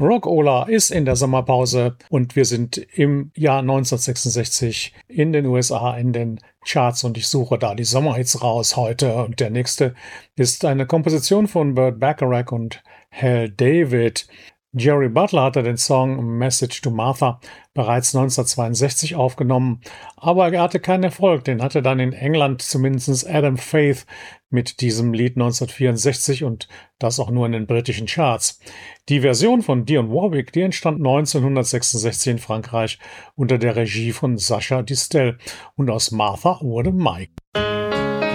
Rock'Ola ist in der Sommerpause und wir sind im Jahr 1966 in den USA in den Charts und ich suche da die Sommerhits raus heute. Und der nächste ist eine Komposition von Burt Bacharach und Hal David. Jerry Butler hatte den Song Message to Martha bereits 1962 aufgenommen, aber er hatte keinen Erfolg. Den hatte dann in England zumindest Adam Faith mit diesem Lied 1964 und das auch nur in den britischen Charts. Die Version von Dionne Warwick, die entstand 1966 in Frankreich unter der Regie von Sacha Distel und aus Martha wurde Mike.